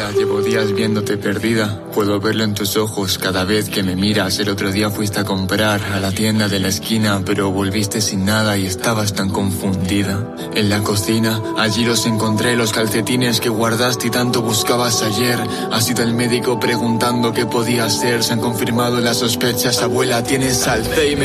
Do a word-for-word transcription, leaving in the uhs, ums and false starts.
vida, llevo días viéndote perdida. Puedo verlo en tus ojos cada vez que me miras. El otro día fuiste a comprar a la tienda de la esquina, pero volviste sin nada y estabas tan confundida. En la cocina, allí los encontré, los calcetines que guardaste y tanto buscabas ayer. Has ido al médico preguntando qué podía ser. Se han confirmado las sospechas, abuela, tienes Alzheimer.